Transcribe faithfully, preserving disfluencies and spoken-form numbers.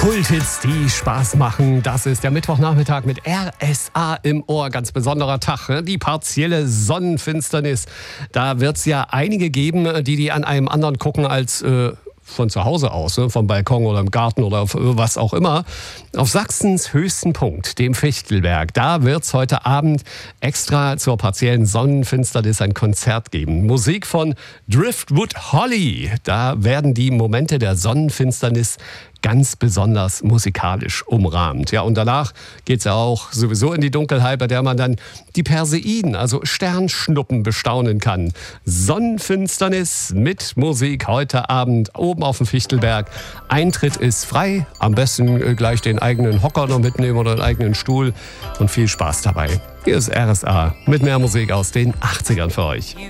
Kulthits, die Spaß machen. Das ist der Mittwochnachmittag mit R S A im Ohr. Ganz besonderer Tag, ne? Die partielle Sonnenfinsternis. Da wird es ja einige geben, die die an einem anderen gucken als äh, von zu Hause aus, ne? Vom Balkon oder im Garten oder auf was auch immer. Auf Sachsens höchsten Punkt, dem Fichtelberg, da wird es heute Abend extra zur partiellen Sonnenfinsternis ein Konzert geben. Musik von Driftwood Holly. Da werden die Momente der Sonnenfinsternis ganz besonders musikalisch umrahmt. Ja, und danach geht's ja auch sowieso in die Dunkelheit, bei der man dann die Perseiden, also Sternschnuppen, bestaunen kann. Sonnenfinsternis mit Musik heute Abend oben auf dem Fichtelberg. Eintritt ist frei. Am besten gleich den eigenen Hocker noch mitnehmen oder den eigenen Stuhl. Und viel Spaß dabei. Hier ist R S A mit mehr Musik aus den achtzigern für euch.